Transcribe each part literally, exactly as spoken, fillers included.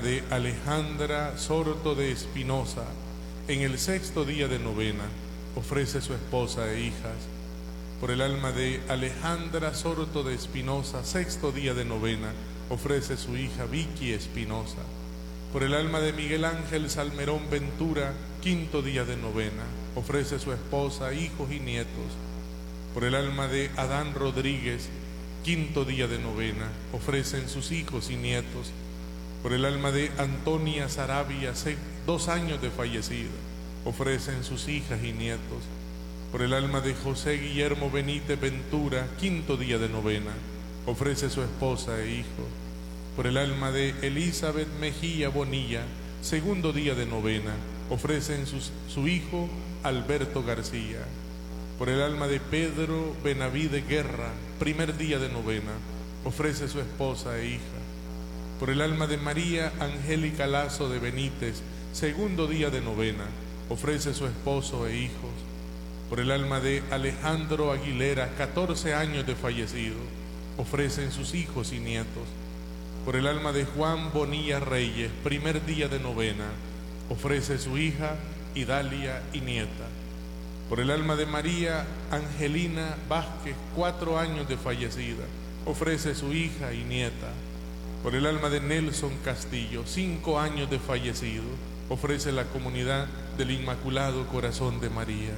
de Alejandra Sorto de Espinosa, en el sexto día de novena, ofrece su esposa e hijas. Por el alma de Alejandra Sorto de Espinosa, sexto día de novena, ofrece su hija Vicky Espinosa. Por el alma de Miguel Ángel Salmerón Ventura, quinto día de novena, ofrece su esposa, hijos y nietos. Por el alma de Adán Rodríguez, quinto día de novena, ofrecen sus hijos y nietos. Por el alma de Antonia Sarabia, dos años de fallecida, ofrecen sus hijas y nietos. Por el alma de José Guillermo Benítez Ventura, quinto día de novena, ofrece su esposa e hijos. Por el alma de Elizabeth Mejía Bonilla, segundo día de novena, ofrecen sus, su hijo Alberto García. Por el alma de Pedro Benavide Guerra, primer día de novena, ofrece su esposa e hija. Por el alma de María Angélica Lazo de Benítez, segundo día de novena, ofrece su esposo e hijos. Por el alma de Alejandro Aguilera, catorce años de fallecido, ofrecen sus hijos y nietos. Por el alma de Juan Bonilla Reyes, primer día de novena, ofrece su hija Idalia y nieta. Por el alma de María Angelina Vázquez, cuatro años de fallecida, ofrece su hija y nieta. Por el alma de Nelson Castillo, cinco años de fallecido, ofrece la comunidad del Inmaculado Corazón de María.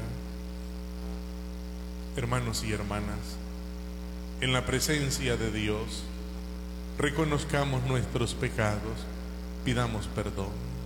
Hermanos y hermanas, en la presencia de Dios, reconozcamos nuestros pecados, pidamos perdón.